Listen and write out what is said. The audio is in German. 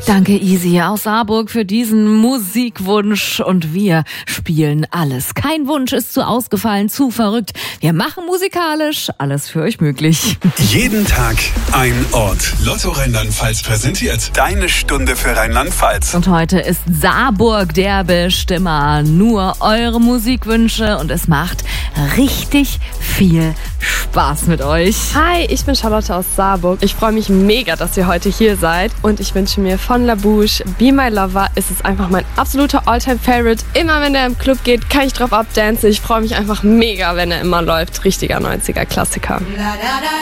Danke Easy aus Saarburg für diesen Musikwunsch und wir spielen alles. Kein Wunsch ist zu ausgefallen, zu verrückt. Wir machen musikalisch alles für euch möglich. Jeden Tag ein Ort. Lotto Rheinland-Pfalz präsentiert deine Stunde für Rheinland-Pfalz. Und heute ist Saarburg der Bestimmer. Nur eure Musikwünsche und es macht richtig viel Spaß mit euch. Hi, ich bin Charlotte aus Saarburg. Ich freue mich mega, dass ihr heute hier seid und ich wünsche mir von La Bouche Be My Lover. Es ist einfach mein absoluter All-Time-Favorite. Immer wenn der im Club geht, kann ich drauf abdancen. Ich freue mich einfach mega, wenn er immer läuft. Richtiger 90er-Klassiker.